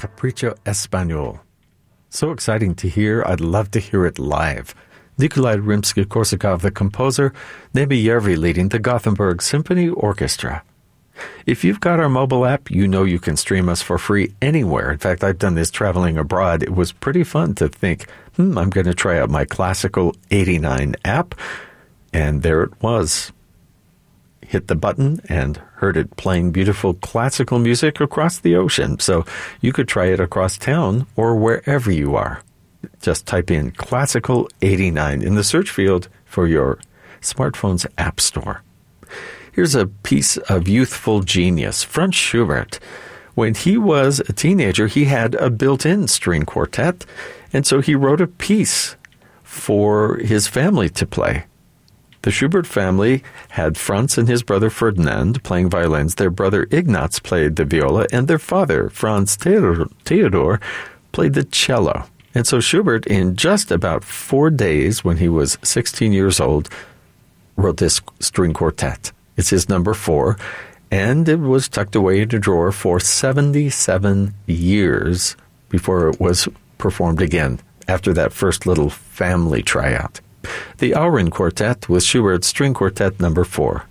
Capriccio Español. So exciting to hear. I'd love to hear it live. Nikolai Rimsky-Korsakov, the composer, Neby Järvi leading the Gothenburg Symphony Orchestra. If you've got our mobile app, you know you can stream us for free anywhere. In fact, I've done this traveling abroad. It was pretty fun to think, I'm going to try out my Classical 89 app. And there it was. Hit the button and heard it playing beautiful classical music across the ocean. So you could try it across town or wherever you are. Just type in Classical 89 in the search field for your smartphone's app store. Here's a piece of youthful genius. Franz Schubert, when he was a teenager, he had a built-in string quartet, and so he wrote a piece for his family to play. The Schubert family had Franz and his brother Ferdinand playing violins. Their brother Ignaz played the viola, and their father, Franz Theodor, played the cello. And so Schubert, in just about 4 days, when he was 16 years old, wrote this string quartet. It's his number 4, and it was tucked away in a drawer for 77 years before it was performed again after that first little family tryout. The Auren Quartet with Schubert's String Quartet number 4.